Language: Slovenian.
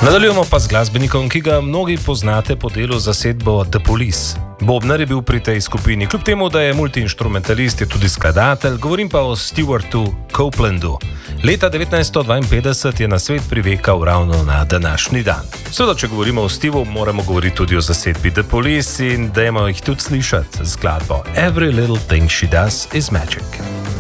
Nadaljujemo pa z glasbenikom, ki ga mnogi poznate po delu zasedbo The Police. Bobnar je bil pri tej skupini, kljub temu, da je multiinstrumentalist, je tudi skladatelj, govorim pa o Stewartu Copelandu. Leta 1952 je na svet privekal ravno na današnji dan. Seveda, če govorimo o Stevu, moramo govoriti tudi o zasedbi The Police in dajmo jih tudi slišati z skladbo Every Little Thing She Does Is Magic.